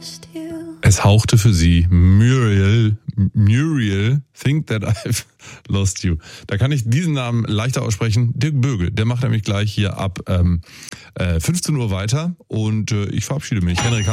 Es hauchte für sie Muriel, Think That I've Lost You. Da kann ich diesen Namen leichter aussprechen. Dirk Böge, der macht nämlich gleich hier ab 15 Uhr weiter und ich verabschiede mich. Henrik